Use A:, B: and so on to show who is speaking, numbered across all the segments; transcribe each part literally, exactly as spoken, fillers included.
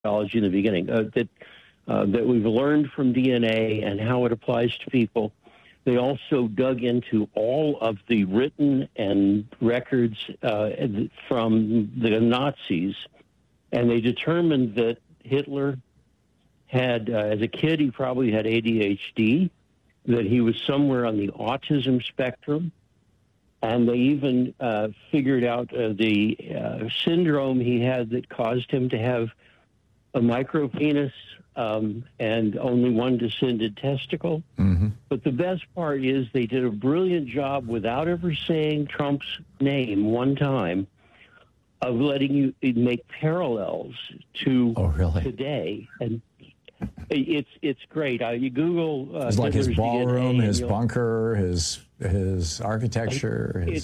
A: biology in the beginning, uh, that uh, that we've learned from D N A and how it applies to people. They also dug into all of the written and records uh, from the Nazis, and they determined that Hitler had, uh, as a kid, he probably had A D H D, that he was somewhere on the autism spectrum, and they even uh, figured out uh, the uh, syndrome he had that caused him to have a micropenis um, and only one descended testicle.
B: Mm-hmm.
A: But the best part is they did a brilliant job without ever saying Trump's name one time of letting you make parallels to
B: oh, really?
A: today. And it's it's great. Uh, you Google uh,
B: it's like his ballroom, his bunker, his his architecture. His...
A: It's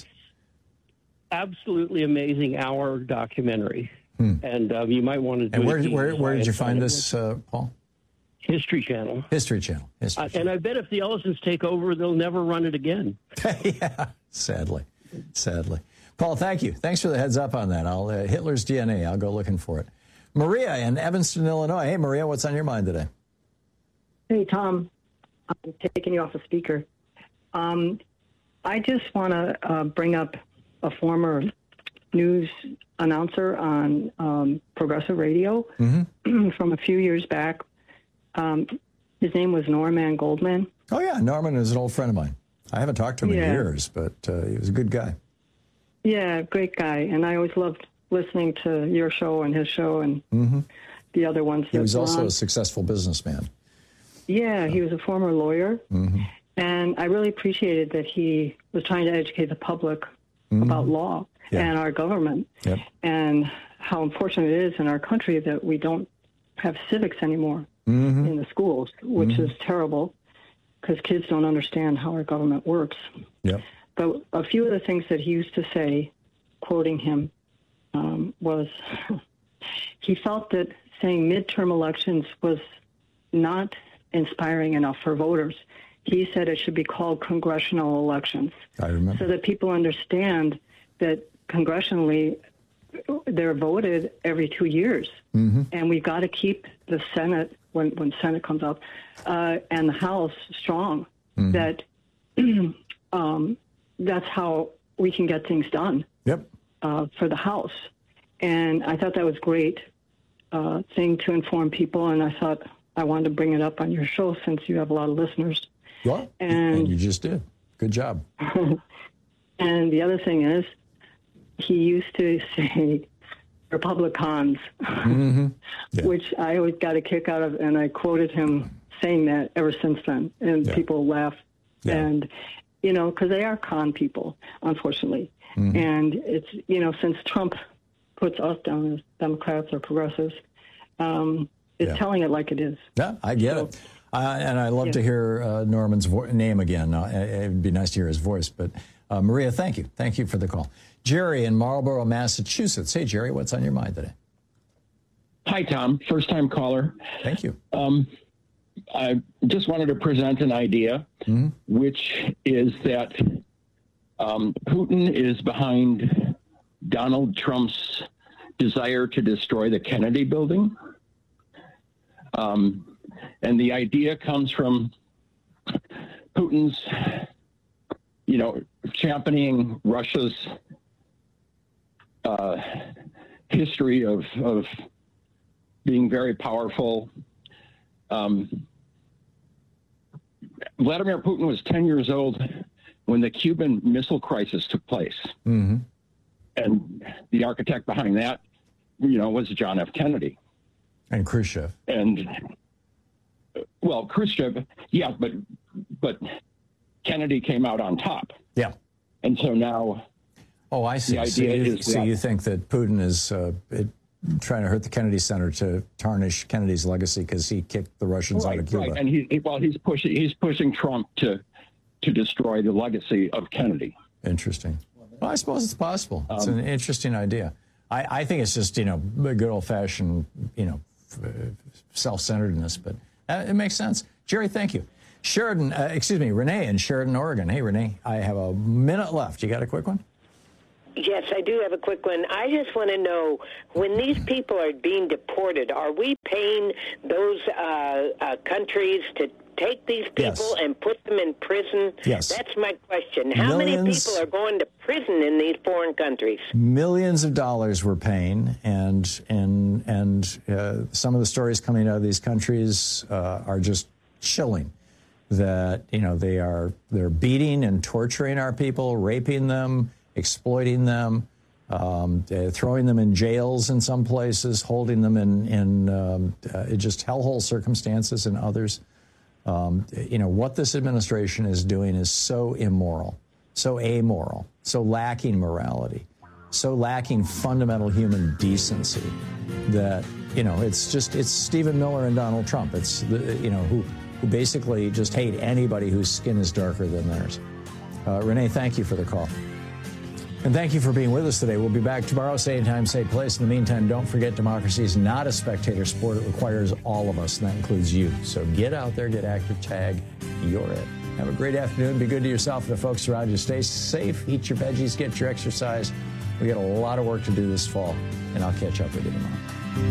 A: absolutely amazing. Our documentary.
B: Hmm.
A: And um, you might want to do
B: And where,
A: it.
B: where, where did you find this, uh, Paul?
A: History Channel.
B: History Channel. History
A: uh,
B: Channel.
A: And I bet if the Ellisons take over, they'll never run it again.
B: Yeah, sadly. Sadly. Paul, thank you. Thanks for the heads up on that. I'll uh, Hitler's D N A. I'll go looking for it. Maria in Evanston, Illinois. Hey, Maria, what's on your mind today?
C: Hey, Tom. I'm taking you off a speaker. Um, I just want to uh, bring up a former news announcer on um, Progressive Radio
B: mm-hmm.
C: from a few years back. Um, his name was Norman Goldman.
B: Oh, yeah. Norman is an old friend of mine. I haven't talked to him
C: yeah.
B: in years, but uh, he was a good guy.
C: Yeah, great guy. And I always loved listening to your show and his show and
B: mm-hmm.
C: the other ones.
B: He was also
C: on.
B: a successful businessman.
C: Yeah, he was a former lawyer.
B: Mm-hmm.
C: And I really appreciated that he was trying to educate the public
B: mm-hmm.
C: about law
B: yeah.
C: and our government
B: yep.
C: and how important it is in our country that we don't have civics anymore
B: mm-hmm.
C: in the schools, which
B: mm-hmm.
C: is terrible because kids don't understand how our government works.
B: Yep.
C: But a few of the things that he used to say, quoting him, um, was he felt that saying midterm elections was not inspiring enough for voters. He said it should be called congressional elections.
B: I remember.
C: So that people understand that congressionally they're voted every two years.
B: Mm-hmm.
C: And we've got to keep the Senate, when, when Senate comes up, uh, and the House strong.
B: Mm-hmm.
C: That um, that's how we can get things done
B: yep.
C: uh, for the House. And I thought that was a great uh, thing to inform people, and I thought I wanted to bring it up on your show since you have a lot of listeners.
B: Well,
C: and,
B: and you just did. Good job.
C: And the other thing is, he used to say Republicans,
B: mm-hmm. yeah.
C: which I always got a kick out of, and I quoted him saying that ever since then, and
B: yeah.
C: people laugh.
B: Yeah.
C: And, you know, because they are con people, unfortunately.
B: Mm-hmm.
C: And it's, you know, since Trump puts us down as Democrats or progressives, um, it's
B: yeah.
C: telling it like it is.
B: Yeah, I get
C: so,
B: it. Uh, and I love
C: yeah.
B: to hear uh, Norman's vo- name again. Uh, it would be nice to hear his voice. But uh, Maria, thank you. Thank you for the call. Jerry in Marlborough, Massachusetts. Hey, Jerry, what's on your mind today?
D: Hi, Tom. First-time caller.
B: Thank you.
D: Um, I just wanted to present an idea,
B: mm-hmm.
D: which is that um, Putin is behind Donald Trump's desire to destroy the Kennedy building. Um, and the idea comes from Putin's, you know, championing Russia's uh, history of, of being very powerful. Um, Vladimir Putin was ten years old when the Cuban Missile Crisis took place.
B: Mm-hmm.
D: And the architect behind that, you know, was John F. Kennedy.
B: And Khrushchev.
D: And, well, Khrushchev, yeah, but but Kennedy came out on top.
B: Yeah.
D: And so now...
B: Oh, I see.
D: The
B: so
D: idea
B: you,
D: is
B: so
D: that,
B: you think that Putin is uh, it, trying to hurt the Kennedy Center to tarnish Kennedy's legacy because he kicked the Russians
D: right,
B: out of Cuba.
D: Right, and he, he well, he's pushing he's pushing Trump to to destroy the legacy of Kennedy.
B: Interesting. Well, I suppose it's possible. It's
D: um,
B: an interesting idea. I, I think it's just, you know, good old-fashioned, you know, self-centeredness, but uh, it makes sense. Jerry, thank you. Sheridan, uh, excuse me, Renee in Sheridan, Oregon. Hey, Renee, I have a minute left. You got a quick one?
E: Yes, I do have a quick one. I just want to know, when these people are being deported, are we paying those uh, uh, countries to take these people
B: yes.
E: and put them in prison?
B: Yes.
E: That's my question. How
B: Millions,
E: many people are going to prison in these foreign countries?
B: Millions of dollars we're paying, and and and uh, some of the stories coming out of these countries uh, are just chilling. That, you know, they are they're beating and torturing our people, raping them, exploiting them, um, uh, throwing them in jails in some places, holding them in in um, uh, just hellhole circumstances in others. Um, you know, what this administration is doing is so immoral, so amoral, so lacking morality, so lacking fundamental human decency that, you know, it's just, it's Stephen Miller and Donald Trump. It's, the, you know, who, who basically just hate anybody whose skin is darker than theirs. Uh, Renee, thank you for the call. And thank you for being with us today. We'll be back tomorrow, same time, same place. In the meantime, don't forget, democracy is not a spectator sport. It requires all of us, and that includes you. So get out there, get active, tag, you're it. Have a great afternoon. Be good to yourself and the folks around you. Stay safe, eat your veggies, get your exercise. We got a lot of work to do this fall, and I'll catch up with you tomorrow.